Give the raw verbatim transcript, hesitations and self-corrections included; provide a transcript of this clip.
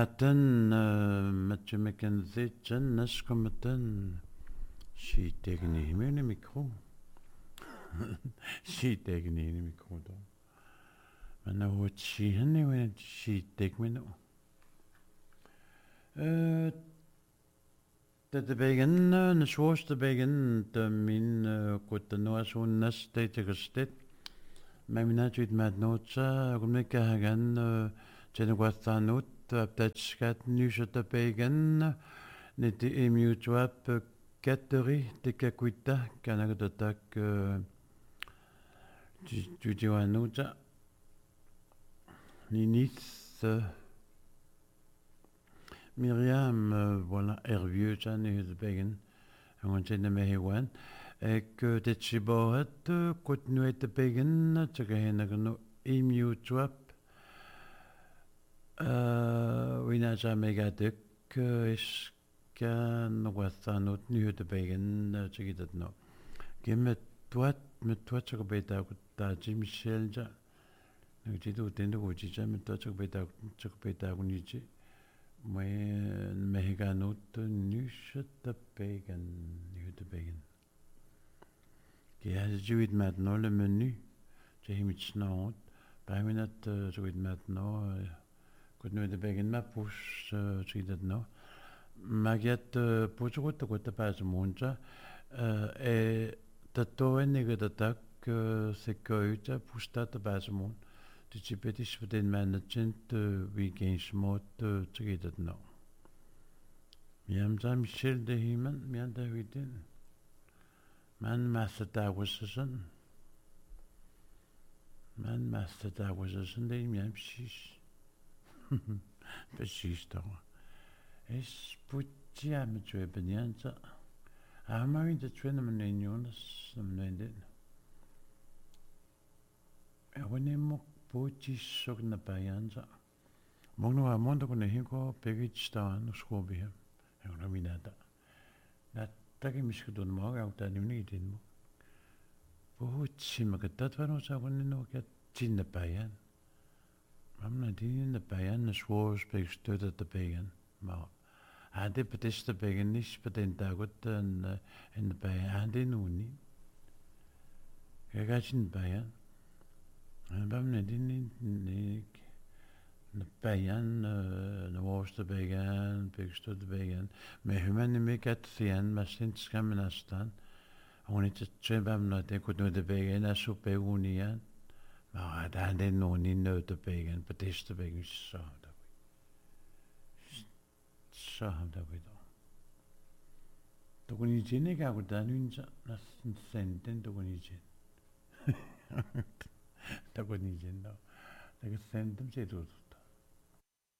Aten Mathieu Mackenzie, Jen Nashkomaten, she taken him in the micro. She taken in the micro. And now what she anyway, she take me no. Uh, dat de begin, een zwaarste begin, de min, kot de noa zo'n nest gestet. Maar mijn natuurlijk met noodza, kom ik gaan, jen wat dan nood, dat schat nu zo te begin, niet de emutuap, ketterie, de kakuita, kan ik dat tak, tu dis à noodza, ni niets. Miriam, uh, voilà, Hervieux, aan het begin. En we zijn er gewoon. Ik uh, dit je het, uh, kort nu uit te begin, te gaan er nog emu trap. Uh, we na zijn mega dik, uh, is kan nog wat aan het nu uit te begin, uh, zeg je dat nog. Ik met wat, met wat zo bij dat, dat Jim Michel, ja. Ik zie dat in de goedje, ja, met wat zo bij dat, zo bij dat, niet je. Maar me gaan nooit nu te pegen, nu te pegen. Ja, je weet met nou le menu, je hebt iets nou, bij mij net zo weet met nou, goed nu te pegen, maar push, zie dat nou. Maar je hebt push goed te goed te passen mondja, en dat toe en ik dat ook, se keuze, push dat te passen mond. Dus je bent iets voor den management, wie geen smot, zie dat nou. Miam za Michel de Himan, miam da Huidin. Man master da was a son. Man master da was a son, de miam shish. Beshish da. Es putti am tue benyanza. Ama in de twin man in Jonas, am nendin. E wene mo putti sok na bayanza. Mogno a mondo con hinko pegich da no schobi. En dan wie dat, dat dat ik misschien doen mag, ook dat niet doen mag. Hoe zie ik dat waarom zou ik nog het zien de bijen? Waarom niet in de bijen is voor spreekstuurde te bijen, maar hij dit betekent de bijen niet betekent dat goed en in de bijen hij dit nu niet. Je gaat zien de bijen, en waarom niet in de de bijen, de worsten bijen, beekstuurde bijen, maar human niet meer gaat zien, maar sinds gaan we staan. On était très bien noté que nous devions à souper union. Maar daar den nog niet nood te pegen, het is te pegen zo dat we. Zo dat we dan. Toch niet zien, ik ga dan nu na centen toch niet zien. Toch niet zien, nou. Dat is centen zit het.